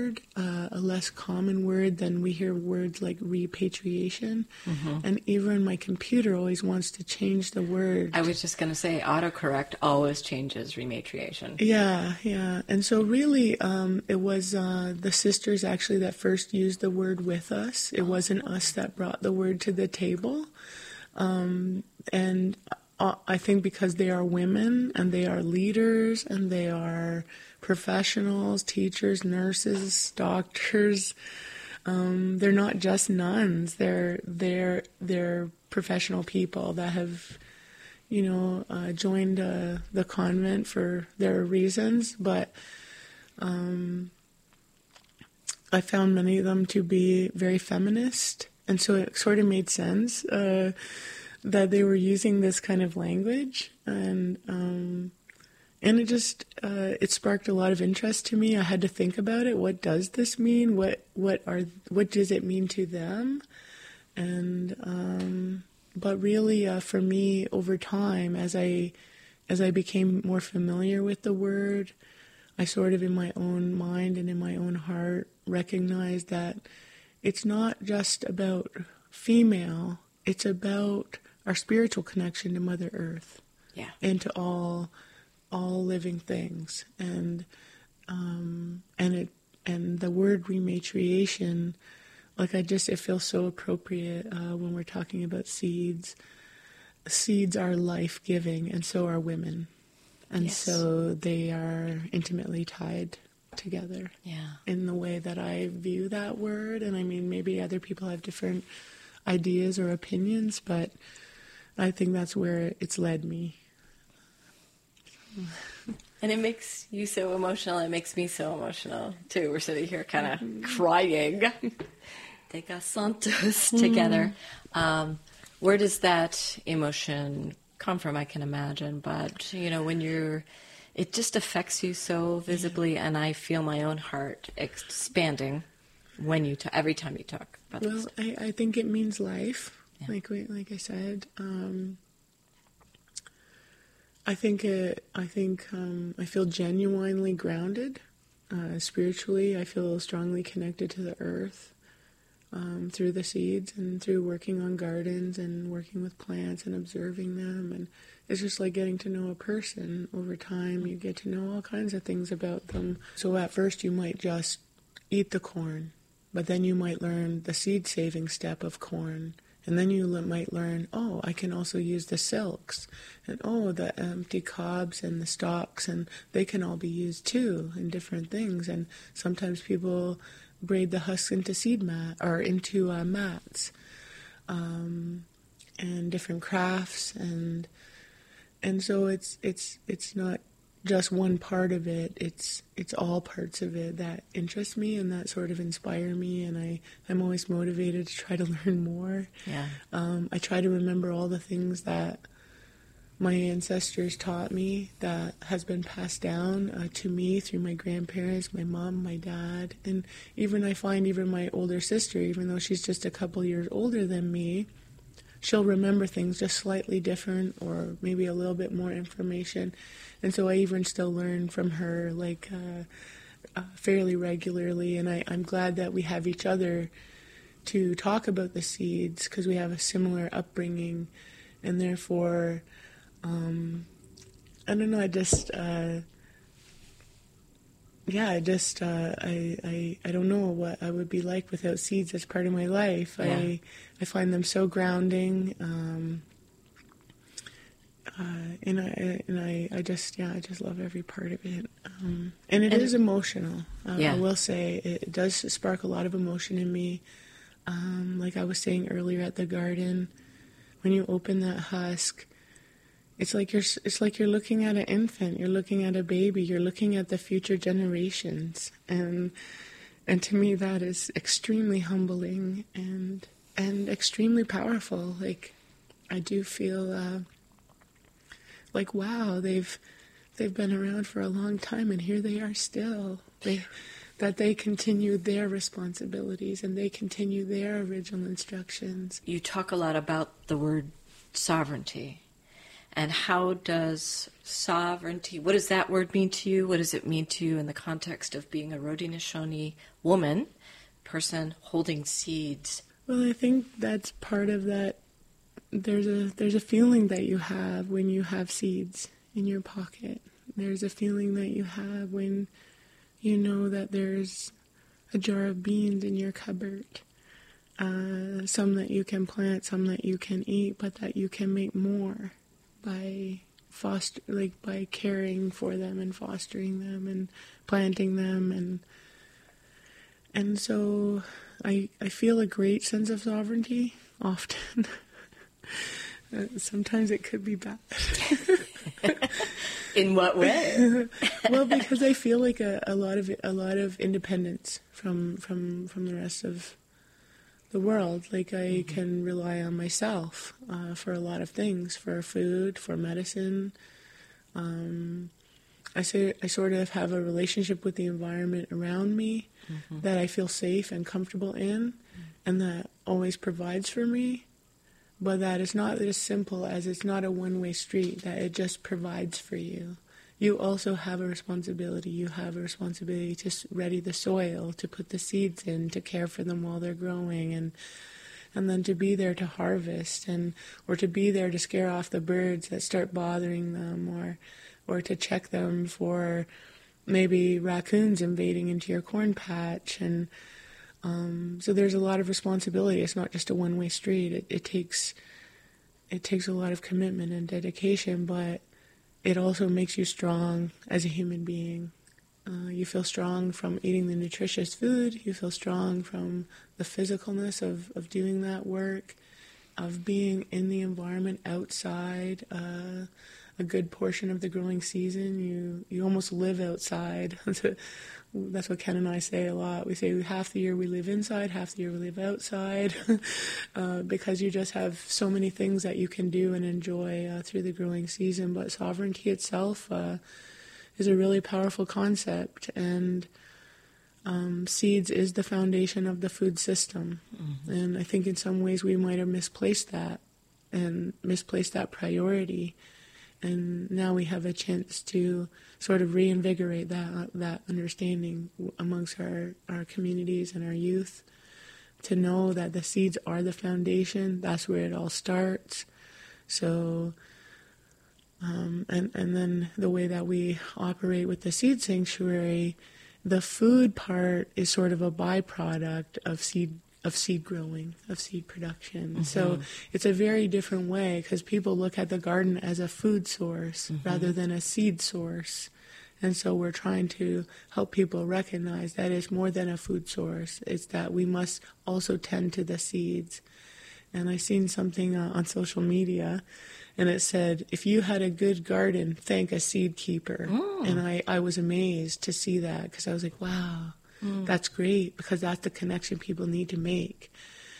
a less common word than we hear words like repatriation. And even my computer always wants to change the word. I was just going to say autocorrect always changes rematriation. Yeah. And so really it was the sisters actually that first used the word with us. It wasn't us that brought the word to the table. And I think because they are women and they are leaders and they are professionals, teachers, nurses, doctors. They're not just nuns. They're professional people that have, joined the convent for their reasons. But I found many of them to be very feminist, and so it sort of made sense that they were using this kind of language, and it just it sparked a lot of interest to me. I had to think about it. What does this mean? What does it mean to them? And but really, for me, over time, as I became more familiar with the word, I sort of in my own mind and in my own heart recognized that it's not just about female. It's about our spiritual connection to Mother Earth, and to all living things, and the word rematriation, it feels so appropriate when we're talking about seeds. Seeds are life-giving, and so are women, and so they are intimately tied together. In the way that I view that word, and I mean maybe other people have different ideas or opinions, but I think that's where it's led me. And it makes you so emotional. It makes me so emotional, too. We're sitting here kind of crying. They got Santos together. Where does that emotion come from? I can imagine. But, when it just affects you so visibly, and I feel my own heart expanding every time you talk about this. Well, I think it means life, like I said. I feel genuinely grounded spiritually. I feel strongly connected to the earth through the seeds and through working on gardens and working with plants and observing them. And it's just like getting to know a person. Over time, you get to know all kinds of things about them. So at first, you might just eat the corn, but then you might learn the seed-saving step of corn. And then you might learn, I can also use the silks, and the empty cobs and the stalks, and they can all be used too in different things. And sometimes people braid the husks into into mats, and different crafts, and so it's not just one part of it. It's all parts of it that interest me and that sort of inspire me, and I'm always motivated to try to learn more. I try to remember all the things that my ancestors taught me that has been passed down to me through my grandparents, my mom, my dad, and I find even my older sister, even though she's just a couple years older than me, she'll remember things just slightly different or maybe a little bit more information. And so I even still learn from her fairly regularly, and I'm glad that we have each other to talk about the seeds because we have a similar upbringing, and therefore, I don't know, I don't know what I would be like without seeds as part of my life. I find them so grounding, I just love every part of it. And it is emotional. I will say it does spark a lot of emotion in me. Like I was saying earlier at the garden, when you open that husk, it's like you're looking at an infant, you're looking at a baby, you're looking at the future generations, and to me that is extremely humbling and extremely powerful. Like I do feel like wow, they've been around for a long time, and here they are still. They continue their responsibilities and they continue their original instructions. You talk a lot about the word sovereignty. And how does sovereignty, what does that word mean to you? What does it mean to you in the context of being a Haudenosaunee woman, person holding seeds? Well, I think that's part of that. There's a feeling that you have when you have seeds in your pocket. There's a feeling that you have when you know that there's a jar of beans in your cupboard. Some that you can plant, some that you can eat, but that you can make more by by caring for them and fostering them and planting them, and so I feel a great sense of sovereignty often. Sometimes it could be bad. In what way? Well, because I feel like a lot of independence from the rest of the world. Like I can rely on myself for a lot of things, for food, for medicine. I sort of have a relationship with the environment around me that I feel safe and comfortable in, and that always provides for me. But that it's not as simple as it's not a one-way street, that it just provides for you. You also have a responsibility. You have a responsibility to ready the soil, to put the seeds in, to care for them while they're growing, and then to be there to harvest, or to be there to scare off the birds that start bothering them, or to check them for maybe raccoons invading into your corn patch. And so there's a lot of responsibility. It's not just a one-way street. It takes a lot of commitment and dedication, but it also makes you strong as a human being. You feel strong from eating the nutritious food. You feel strong from the physicalness of doing that work, of being in the environment outside. A good portion of the growing season, you almost live outside. That's what Ken and I say a lot. We say half the year we live inside, half the year we live outside, because you just have so many things that you can do and enjoy through the growing season. But sovereignty itself is a really powerful concept, and seeds is the foundation of the food system. And I think in some ways we might have misplaced that priority. And now we have a chance to sort of reinvigorate that understanding amongst our communities and our youth, to know that the seeds are the foundation. That's where it all starts. So, and then the way that we operate with the seed sanctuary, the food part is sort of a byproduct of seed growing, of seed production. So it's a very different way, because people look at the garden as a food source rather than a seed source. And so we're trying to help people recognize that it's more than a food source. It's that we must also tend to the seeds. And I seen something on social media, and it said, if you had a good garden, thank a seed keeper. And I was amazed to see that, because I was like, wow. That's great, because that's the connection people need to make.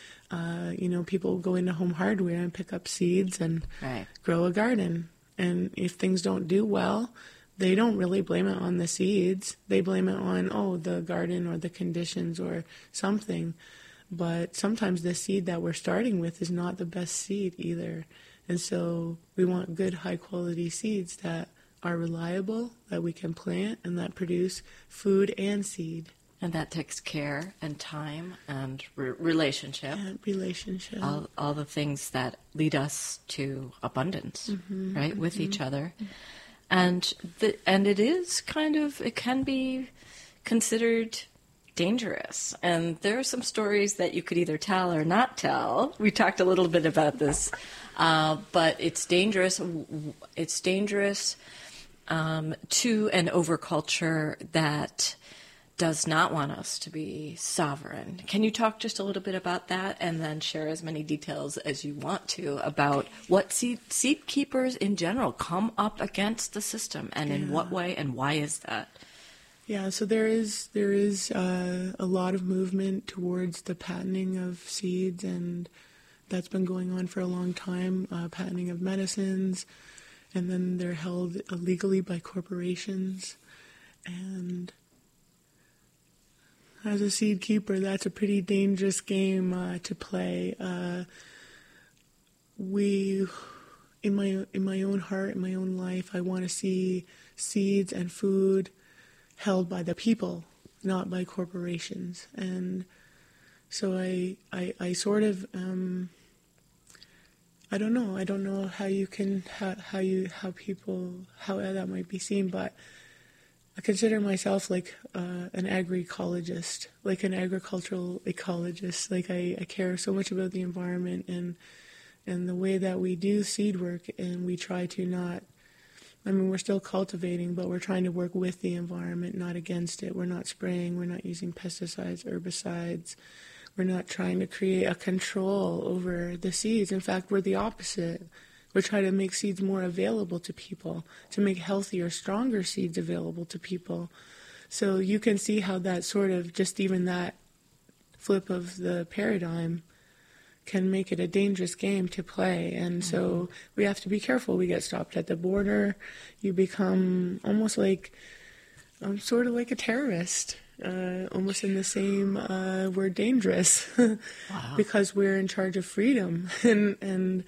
People go into Home Hardware and pick up seeds and grow a garden. And if things don't do well, they don't really blame it on the seeds. They blame it on, the garden or the conditions or something. But sometimes the seed that we're starting with is not the best seed either. And so we want good, high-quality seeds that are reliable, that we can plant, and that produce food and seed. And that takes care and time and relationship. And relationship. All the things that lead us to abundance, right, with each other. And it is it can be considered dangerous. And there are some stories that you could either tell or not tell. We talked a little bit about this. But it's dangerous. It's dangerous to an overculture that does not want us to be sovereign. Can you talk just a little bit about that, and then share as many details as you want to about what seed keepers in general come up against the system, and in what way, and why is that? Yeah, so there is a lot of movement towards the patenting of seeds, and that's been going on for a long time, patenting of medicines, and then they're held illegally by corporations. And as a seed keeper, that's a pretty dangerous game to play. in my own heart, in my own life, I want to see seeds and food held by the people, not by corporations. And so I sort of I don't know how you can how that might be seen, but I consider myself like an agroecologist, like an agricultural ecologist. Like I care so much about the environment and the way that we do seed work, and we try to not. I mean, we're still cultivating, but we're trying to work with the environment, not against it. We're not spraying. We're not using pesticides, herbicides. We're not trying to create a control over the seeds. In fact, we're the opposite. We're trying to make seeds more available to people, to make healthier, stronger seeds available to people. So you can see how that sort of, just even that flip of the paradigm can make it a dangerous game to play. And so we have to be careful. We get stopped at the border. You become almost like, sort of like a terrorist. Almost in the same, we're dangerous because we're in charge of freedom, and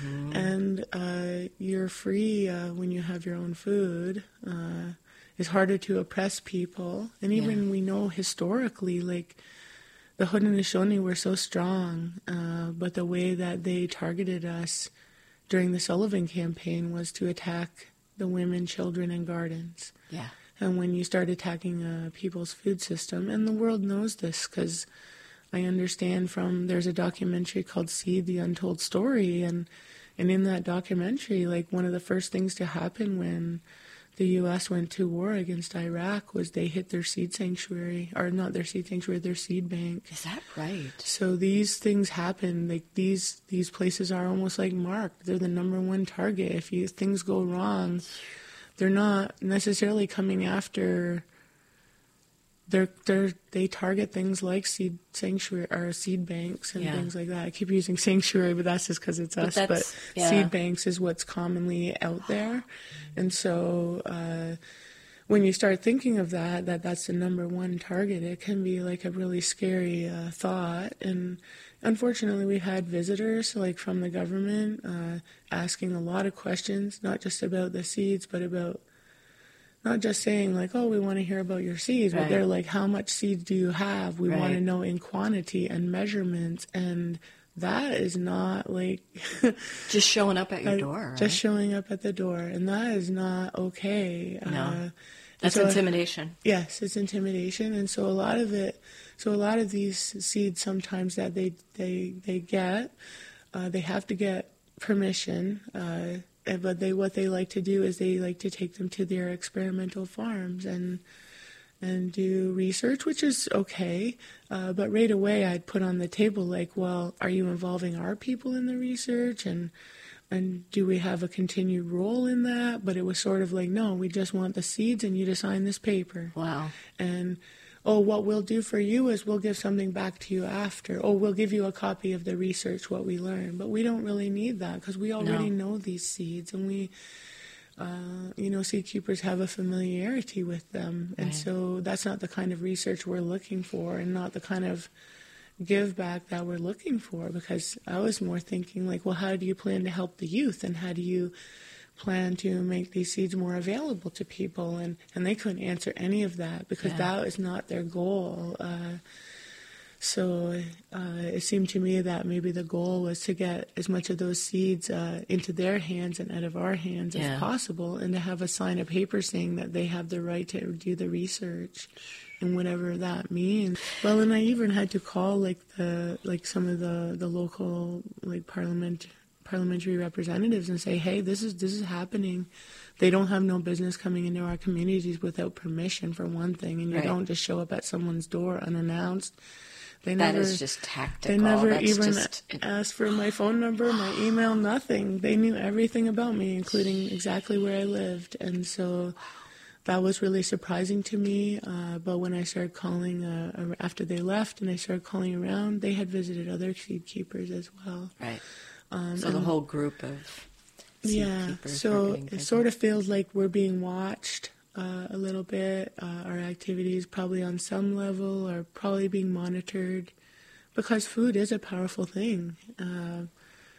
you're free when you have your own food. It's harder to oppress people, and even we know historically, like the Haudenosaunee were so strong, but the way that they targeted us during the Sullivan campaign was to attack the women, children, and gardens. Yeah. And when you start attacking people's food system, and the world knows this because I understand there's a documentary called Seed, the Untold Story, and in that documentary, like one of the first things to happen when the U.S. went to war against Iraq was they hit their seed sanctuary, or not their seed sanctuary, their seed bank. Is that right? So these things happen, like these places are almost like marked. They're the number one target. If things go wrong, they're not necessarily coming after. They target things like seed sanctuary or seed banks and things like that. I keep using sanctuary, but that's just because it's us. But seed banks is what's commonly out there, and so when you start thinking of that's the number one target, it can be like a really scary thought. And unfortunately, we had visitors like from the government asking a lot of questions, not just about the seeds, but about not just saying like, oh, we want to hear about your seeds, but they're like, how much seeds do you have? We want to know in quantity and measurements, and that is not like just showing up at your door. Right? Just showing up at the door, and that is not okay. No, that's intimidation. Yes, it's intimidation, and so a lot of these seeds sometimes that they get, they have to get permission. But what they like to do is they like to take them to their experimental farms and do research, which is okay. But right away I'd put on the table like, well, are you involving our people in the research? And do we have a continued role in that? But it was sort of like, no, we just want the seeds and you to sign this paper. Wow. And what we'll do for you is we'll give something back to you after. We'll give you a copy of the research, what we learned. But we don't really need that because we already know these seeds. And we, seed keepers have a familiarity with them. And so that's not the kind of research we're looking for and not the kind of give back that we're looking for. Because I was more thinking like, well, how do you plan to help the youth? And how do you plan to make these seeds more available to people, and they couldn't answer any of that because that was not their goal. So it seemed to me that maybe the goal was to get as much of those seeds into their hands and out of our hands as possible, and to have a sign of paper saying that they have the right to do the research and whatever that means. Well, and I even had to call some of the local parliamentary representatives and say, hey, this is happening. They don't have no business coming into our communities without permission, for one thing, and you don't just show up at someone's door unannounced. That is just tactical. They never asked for my phone number, my email, nothing. They knew everything about me, including exactly where I lived, and so that was really surprising to me. But when I started calling after they left and I started calling around, they had visited other seed keepers as well. Right. So the whole group of seed keepers. So it sort of feels like we're being watched a little bit. Our activities probably on some level are probably being monitored because food is a powerful thing.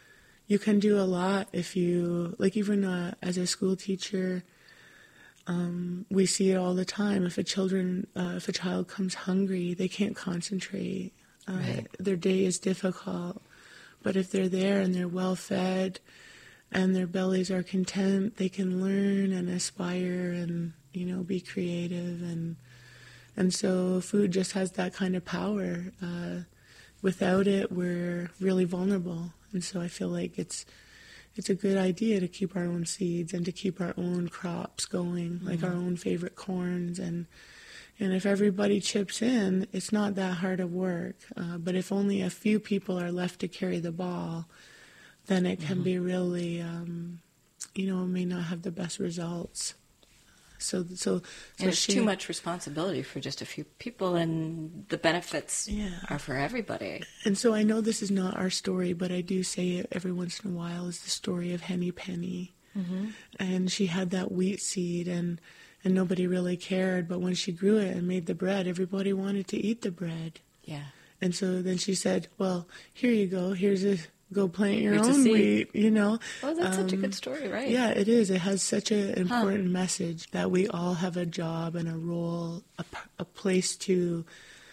you can do a lot if you, like even as a school teacher, we see it all the time. If a child comes hungry, they can't concentrate. Right. Their day is difficult. But if they're there and they're well fed and their bellies are content, they can learn and aspire and, be creative. And so food just has that kind of power. Without it, we're really vulnerable. And so I feel like it's a good idea to keep our own seeds and to keep our own crops going, like our own favorite corns. And if everybody chips in, it's not that hard of work. But if only a few people are left to carry the ball, then it can be really, it may not have the best results. So there's too much responsibility for just a few people, and the benefits are for everybody. And so I know this is not our story, but I do say it every once in a while, is the story of Henny Penny. Mm-hmm. And she had that wheat seed, and nobody really cared. But when she grew it and made the bread, everybody wanted to eat the bread. Yeah. And so then she said, well, here you go. Go plant your own wheat, Oh, that's such a good story, right? Yeah, it is. It has such an important message that we all have a job and a role, a place to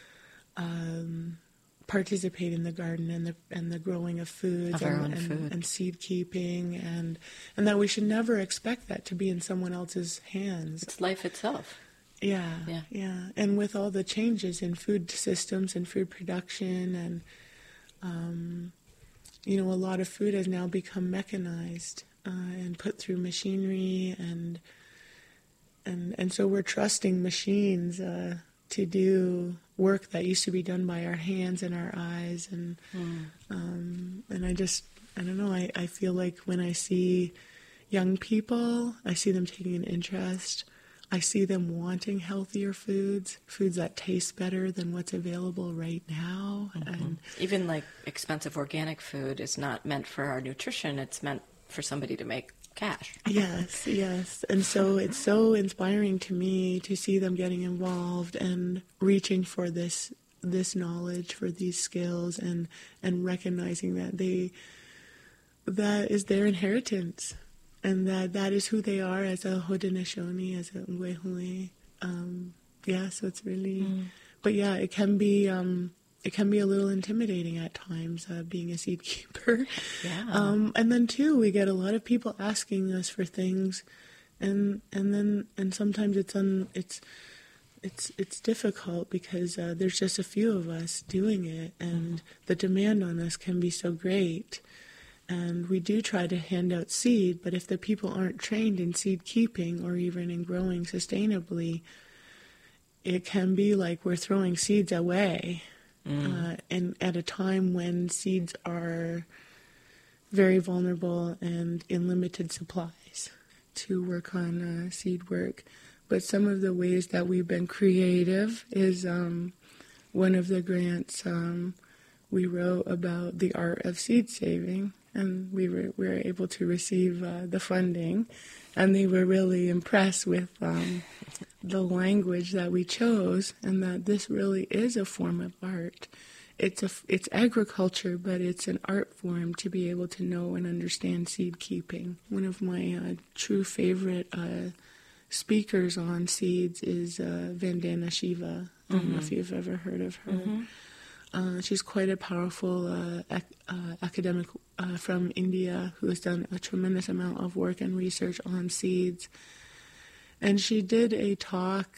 participate in the garden and the growing of foods and seed keeping, and that we should never expect that to be in someone else's hands. It's life itself. Yeah. And with all the changes in food systems and food production and a lot of food has now become mechanized and put through machinery, and so we're trusting machines to do work that used to be done by our hands and our eyes, and I don't know. I feel like when I see young people, I see them taking an interest. I see them wanting healthier foods that taste better than what's available right now. Mm-hmm. And even like expensive organic food is not meant for our nutrition. It's meant for somebody to make cash. Yes. And so it's so inspiring to me to see them getting involved and reaching for this knowledge, for these skills, and recognizing that that is their inheritance. And that is who they are as a Haudenosaunee, as a Ngwehule. So it's really, but yeah, it can be a little intimidating at times, being a seed keeper. Yeah. And then too, we get a lot of people asking us for things, and sometimes it's difficult because there's just a few of us doing it, and the demand on us can be so great. And we do try to hand out seed, but if the people aren't trained in seed keeping or even in growing sustainably, it can be like we're throwing seeds away. And at a time when seeds are very vulnerable and in limited supplies to work on seed work. But some of the ways that we've been creative is one of the grants we wrote about the art of seed saving. And we were able to receive the funding, and they were really impressed with the language that we chose, and that this really is a form of art. It's agriculture, but it's an art form to be able to know and understand seed keeping. One of my true favorite speakers on seeds is Vandana Shiva. I don't know if you've ever heard of her. Mm-hmm. She's quite a powerful academic from India who has done a tremendous amount of work and research on seeds. And she did a talk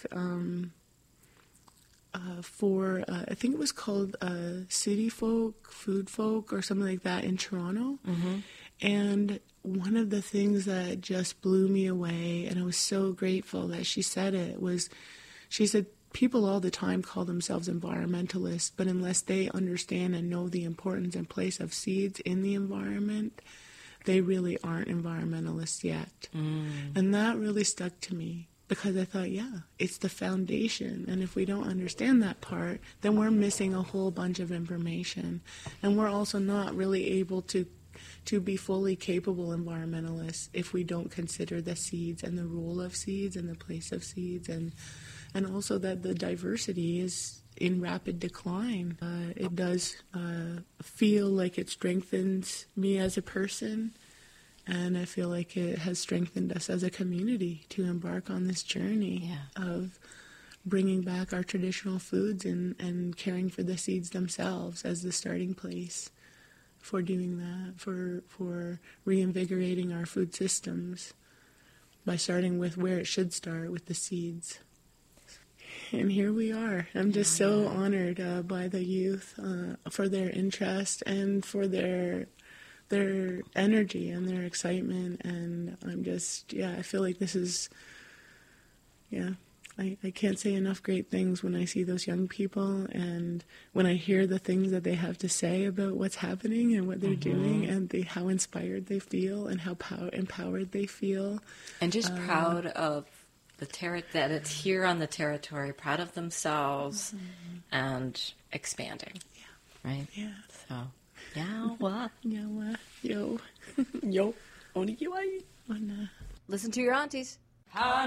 for, I think it was called City Folk, Food Folk, or something like that in Toronto. Mm-hmm. And one of the things that just blew me away, and I was so grateful that she said it, was she said, people all the time call themselves environmentalists, but unless they understand and know the importance and place of seeds in the environment, they really aren't environmentalists yet. And that really stuck to me because I thought, it's the foundation. And if we don't understand that part, then we're missing a whole bunch of information. And we're also not really able to be fully capable environmentalists if we don't consider the seeds and the role of seeds and the place of seeds, and also that the diversity is in rapid decline. It does feel like it strengthens me as a person, and I feel like it has strengthened us as a community to embark on this journey of bringing back our traditional foods and caring for the seeds themselves as the starting place for doing that, for reinvigorating our food systems by starting with where it should start, with the seeds. And here we are. I'm just so honored by the youth for their interest and for their energy and their excitement. And I'm just, I feel like this is, I can't say enough great things when I see those young people and when I hear the things that they have to say about what's happening and what they're doing, and how inspired they feel and how empowered they feel. And just proud of that it's here on the territory, proud of themselves and expanding. Yeah. Right? Yeah. So, yawa. Yawa. Yo. Yo. Only you. Listen to your aunties.